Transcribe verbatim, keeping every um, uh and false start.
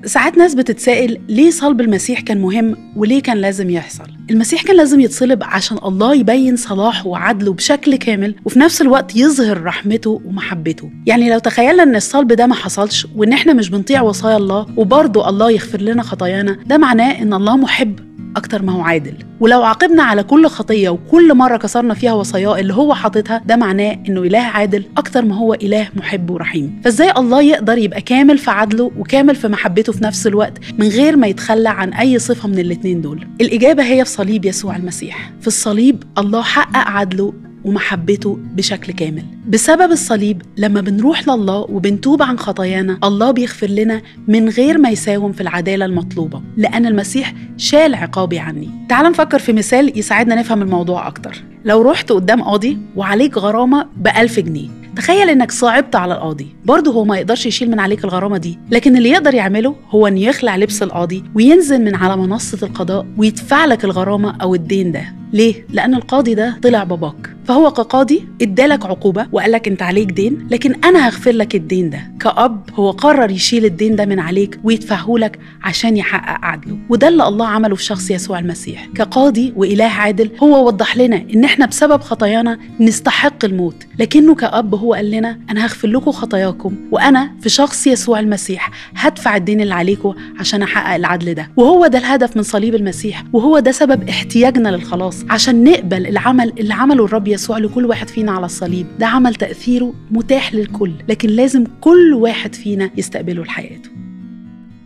ساعات ناس بتتسائل ليه صلب المسيح كان مهم وليه كان لازم يحصل؟ المسيح كان لازم يتصلب عشان الله يبين صلاحه وعدله بشكل كامل، وفي نفس الوقت يظهر رحمته ومحبته. يعني لو تخيلنا ان الصلب ده ما حصلش وان احنا مش بنطيع وصايا الله وبرضه الله يغفر لنا خطايانا، ده معناه ان الله محب أكتر ما هو عادل. ولو عاقبنا على كل خطية وكل مرة كسرنا فيها وصاياه اللي هو حاططها، ده معناه إنه إله عادل أكتر ما هو إله محب ورحيم. فإزاي الله يقدر يبقى كامل في عدله وكامل في محبته في نفس الوقت من غير ما يتخلى عن أي صفة من الاتنين دول؟ الإجابة هي في صليب يسوع المسيح. في الصليب الله حقق عدله ومحبته بشكل كامل. بسبب الصليب لما بنروح لله وبنتوب عن خطايانا، الله بيغفر لنا من غير ما يساوم في العدالة المطلوبة، لأن المسيح شال عقابي عني. تعال نفكر في مثال يساعدنا نفهم الموضوع أكتر. لو رحت قدام قاضي وعليك غرامة بألف جنيه، تخيل انك صعبت على القاضي، برضه هو ما يقدرش يشيل من عليك الغرامة دي، لكن اللي يقدر يعمله هو ان يخلع لبس القاضي وينزل من على منصة القضاء ويدفع لك الغرامة او الدين ده. ليه؟ لأن القاضي ده طلع باباك، فهو كقاضي ادالك عقوبة وقالك انت عليك دين، لكن انا هغفر لك الدين ده. كأب هو قرر يشيل الدين ده من عليك ويدفعه لك عشان يحقق عدله، وده اللي الله عمله في شخص يسوع المسيح. كقاضي وإله عادل هو وضح لنا ان احنا بسبب خطايانا نستحق الموت، لكنه كأب هو قال لنا انا هغفر لكم خطاياكم، وانا في شخص يسوع المسيح هدفع الدين اللي عليكم عشان احقق العدل ده. وهو ده الهدف من صليب المسيح، وهو ده سبب احتياجنا للخلاص، عشان نقبل العمل اللي عمله الرب يسوع لكل واحد فينا على الصليب. ده عمل تأثيره متاح للكل، لكن لازم كل واحد فينا يستقبله لحياته.